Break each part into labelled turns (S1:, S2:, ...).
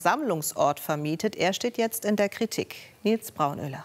S1: Sammlungsort vermietet. Er steht jetzt in der Kritik. Nils Braunöller.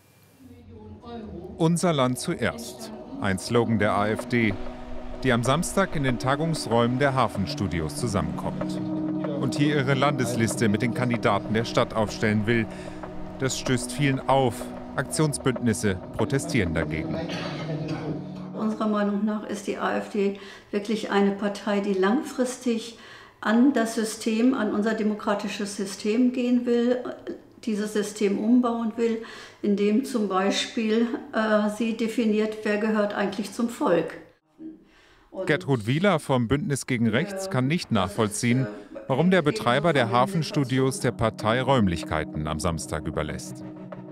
S2: Unser Land zuerst. Ein Slogan der AfD, die am Samstag in den Tagungsräumen der Hafenstudios zusammenkommt. Und hier ihre Landesliste mit den Kandidaten der Stadt aufstellen will. Das stößt vielen auf. Aktionsbündnisse protestieren dagegen.
S3: Unserer Meinung nach ist die AfD wirklich eine Partei, die langfristig an das System, an unser demokratisches System gehen will, dieses System umbauen will, indem zum Beispiel sie definiert, wer gehört eigentlich zum Volk.
S2: Gertrud Wieler vom Bündnis gegen Rechts kann nicht nachvollziehen, warum der Betreiber der Hafenstudios der Partei Räumlichkeiten am Samstag überlässt.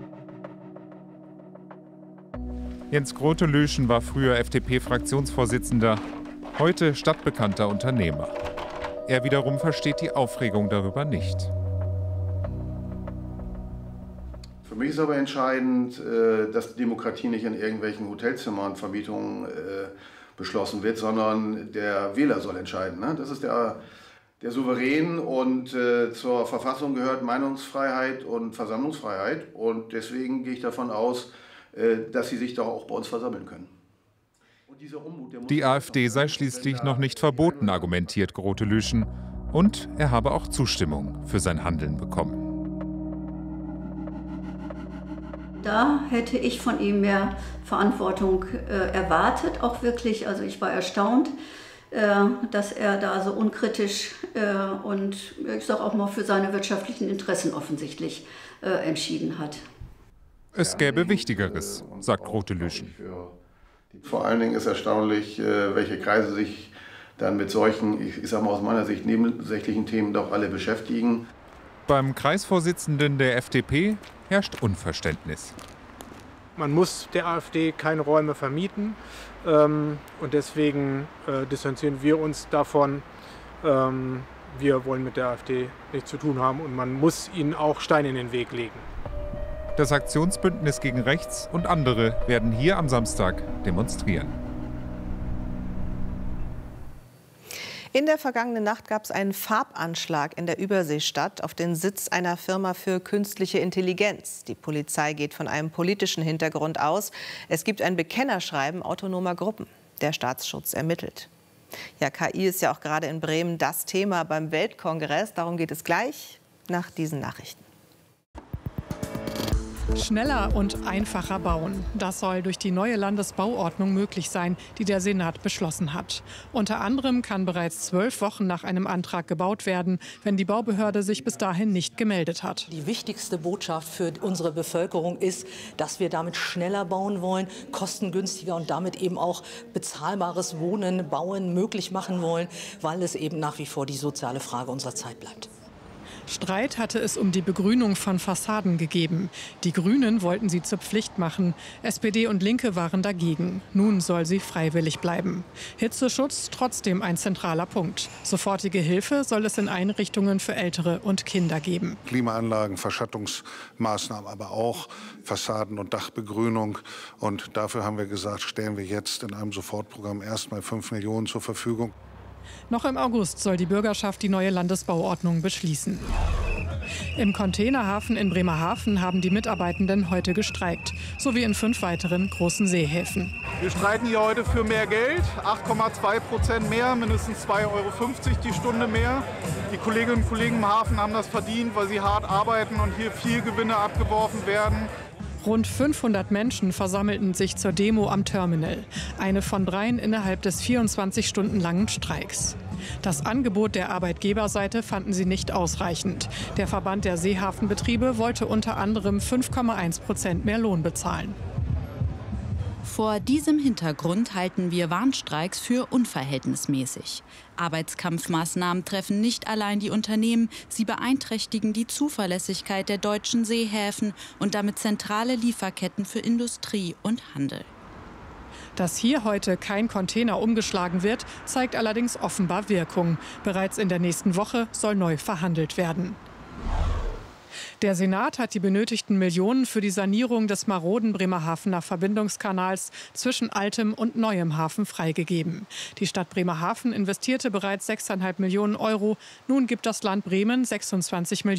S2: Jens Grote-Lüschen war früher FDP-Fraktionsvorsitzender, heute stadtbekannter Unternehmer. Er wiederum versteht die Aufregung darüber nicht.
S4: Für mich ist aber entscheidend, dass die Demokratie nicht in irgendwelchen Hotelzimmern, Vermietungen beschlossen wird, sondern der Wähler soll entscheiden. Ne? Das ist der Souverän und zur Verfassung gehört Meinungsfreiheit und Versammlungsfreiheit. Und deswegen gehe ich davon aus, dass sie sich doch auch bei uns versammeln können.
S2: Die AfD sei schließlich noch nicht verboten, argumentiert Grote-Lüschen. Und er habe auch Zustimmung für sein Handeln bekommen.
S3: Da hätte ich von ihm mehr Verantwortung erwartet, auch wirklich. Also ich war erstaunt, dass er da so unkritisch und ich sage auch mal für seine wirtschaftlichen Interessen offensichtlich entschieden hat.
S2: Es gäbe Wichtigeres, sagt Grote-Lüschen.
S4: Vor allen Dingen ist erstaunlich, welche Kreise sich dann mit solchen, ich sage mal aus meiner Sicht, nebensächlichen Themen doch alle beschäftigen.
S2: Beim Kreisvorsitzenden der FDP herrscht Unverständnis.
S5: Man muss der AfD keine Räume vermieten und deswegen distanzieren wir uns davon. Wir wollen mit der AfD nichts zu tun haben und man muss ihnen auch Steine in den Weg legen.
S2: Das Aktionsbündnis gegen Rechts und andere werden hier am Samstag demonstrieren.
S1: In der vergangenen Nacht gab es einen Farbanschlag in der Überseestadt auf den Sitz einer Firma für künstliche Intelligenz. Die Polizei geht von einem politischen Hintergrund aus. Es gibt ein Bekennerschreiben autonomer Gruppen. Der Staatsschutz ermittelt. Ja, KI ist ja auch gerade in Bremen das Thema beim Weltkongress. Darum geht es gleich nach diesen Nachrichten.
S6: Schneller und einfacher bauen. Das soll durch die neue Landesbauordnung möglich sein, die der Senat beschlossen hat. Unter anderem kann bereits 12 Wochen nach einem Antrag gebaut werden, wenn die Baubehörde sich bis dahin nicht gemeldet hat.
S7: Die wichtigste Botschaft für unsere Bevölkerung ist, dass wir damit schneller bauen wollen, kostengünstiger und damit eben auch bezahlbares Wohnen, Bauen möglich machen wollen, weil es eben nach wie vor die soziale Frage unserer Zeit bleibt.
S6: Streit hatte es um die Begrünung von Fassaden gegeben. Die Grünen wollten sie zur Pflicht machen. SPD und Linke waren dagegen. Nun soll sie freiwillig bleiben. Hitzeschutz trotzdem ein zentraler Punkt. Sofortige Hilfe soll es in Einrichtungen für Ältere und Kinder geben.
S8: Klimaanlagen, Verschattungsmaßnahmen, aber auch Fassaden- und Dachbegrünung. Und dafür haben wir gesagt, stellen wir jetzt in einem Sofortprogramm erstmal 5 Millionen zur Verfügung.
S6: Noch im August soll die Bürgerschaft die neue Landesbauordnung beschließen. Im Containerhafen in Bremerhaven haben die Mitarbeitenden heute gestreikt, sowie in 5 weiteren großen Seehäfen.
S5: Wir streiten hier heute für mehr Geld, 8,2% mehr, mindestens 2,50 € die Stunde mehr. Die Kolleginnen und Kollegen im Hafen haben das verdient, weil sie hart arbeiten und hier viel Gewinne abgeworfen werden.
S6: Rund 500 Menschen versammelten sich zur Demo am Terminal. Eine von 3 innerhalb des 24 Stunden langen Streiks. Das Angebot der Arbeitgeberseite fanden sie nicht ausreichend. Der Verband der Seehafenbetriebe wollte unter anderem 5,1% mehr Lohn bezahlen.
S9: Vor diesem Hintergrund halten wir Warnstreiks für unverhältnismäßig. Arbeitskampfmaßnahmen treffen nicht allein die Unternehmen, sie beeinträchtigen die Zuverlässigkeit der deutschen Seehäfen und damit zentrale Lieferketten für Industrie und Handel.
S6: Dass hier heute kein Container umgeschlagen wird, zeigt allerdings offenbar Wirkung. Bereits in der nächsten Woche soll neu verhandelt werden. Der Senat hat die benötigten Millionen für die Sanierung des maroden Bremerhavener Verbindungskanals zwischen altem und neuem Hafen freigegeben. Die Stadt Bremerhaven investierte bereits 6,5 Millionen Euro. Nun gibt das Land Bremen 26 Millionen